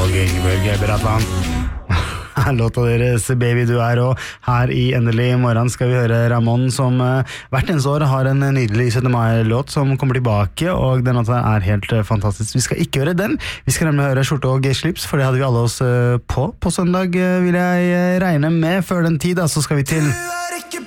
og Ingeborg Bratland. Låta deres Baby du er, og her i Endelig morgen skal vi høre Ramón som hvert eneste år har en nydelig 17. mai-låt som kommer tilbake, og den låta er helt fantastisk. Vi skal ikke høre den, vi skal nemlig høre Skjorte og slips, for det hadde vi alle oss på søndag, vil jeg regne med. Før den tid, så skal vi til